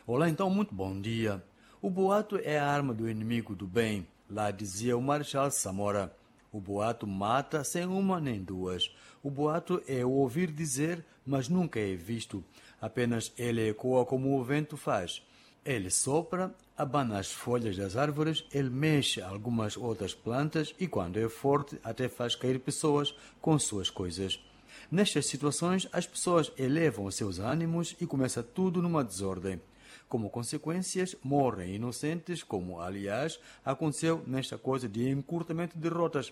Olá, então, muito bom dia. O boato é a arma do inimigo do bem, lá dizia o Marechal Samora. O boato mata sem uma nem duas. O boato é o ouvir dizer, mas nunca é visto. Apenas ele ecoa como o vento faz. Ele sopra, abana as folhas das árvores, ele mexe algumas outras plantas e, quando é forte, até faz cair pessoas com suas coisas. Nestas situações, as pessoas elevam seus ânimos e começa tudo numa desordem. Como consequências, morrem inocentes, como, aliás, aconteceu nesta coisa de encurtamento de rotas.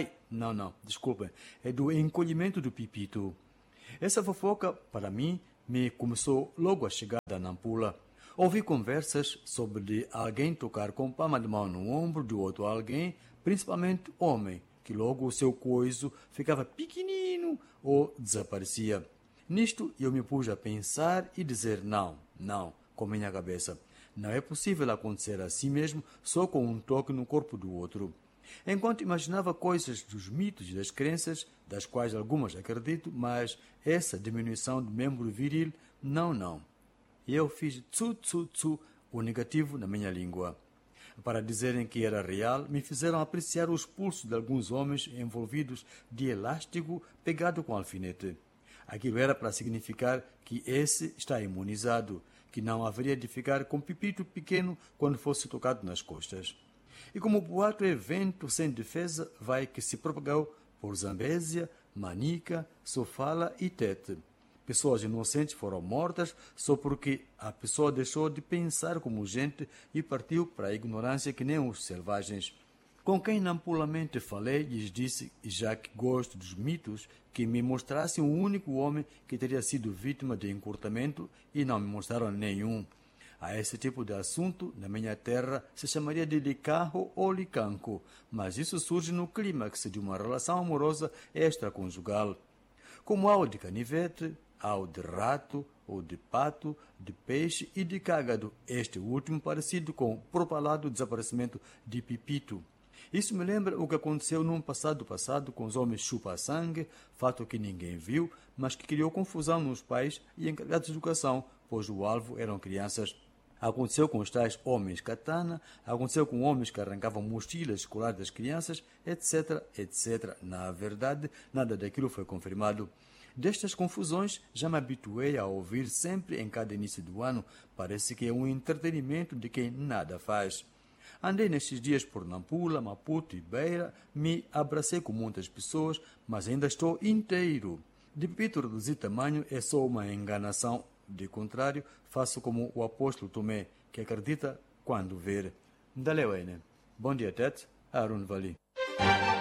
Não, desculpem, é do encolhimento do pipito. Essa fofoca, para mim, me começou logo a chegada da Nampula. Ouvi conversas sobre de alguém tocar com palma de mão no ombro de outro alguém, principalmente homem, que logo o seu coiso ficava pequenino ou desaparecia. Nisto eu me pus a pensar e dizer não, com minha cabeça. Não é possível acontecer assim mesmo só com um toque no corpo do outro. Enquanto imaginava coisas dos mitos e das crenças, das quais algumas acredito, mas essa diminuição do membro viril, não. E eu fiz tsu, o negativo na minha língua. Para dizerem que era real, me fizeram apreciar os pulsos de alguns homens envolvidos de elástico pegado com alfinete. Aquilo era para significar que esse está imunizado, que não haveria de ficar com pipito pequeno quando fosse tocado nas costas. E como o boato é vento sem defesa, vai que se propagou por Zambésia, Manica, Sofala e Tete. Pessoas inocentes foram mortas só porque a pessoa deixou de pensar como gente e partiu para a ignorância que nem os selvagens. Com quem nampulamente falei, lhes disse, já que gosto dos mitos, que me mostrassem o único homem que teria sido vítima de encurtamento e não me mostraram nenhum. A esse tipo de assunto, na minha terra, se chamaria de licarro ou licanco, mas isso surge no clímax de uma relação amorosa extraconjugal. Como há o de canivete, há o de rato, ou de pato, de peixe e de cágado, este último parecido com o propalado desaparecimento de Pipito. Isso me lembra o que aconteceu num passado com os homens chupa-sangue, fato que ninguém viu, mas que criou confusão nos pais e encarregados de educação, pois o alvo eram crianças. Aconteceu com os tais homens katana, aconteceu com homens que arrancavam mochilas escolares das crianças, etc. Na verdade, nada daquilo foi confirmado. Destas confusões, já me habituei a ouvir sempre em cada início do ano. Parece que é um entretenimento de quem nada faz. Andei nestes dias por Nampula, Maputo e Beira, me abracei com muitas pessoas, mas ainda estou inteiro. De pito reduzir tamanho é só uma enganação. De contrário, faço como o apóstolo Tomé, que acredita quando ver. Dalewene. Bom dia, Tete. Arun Vali.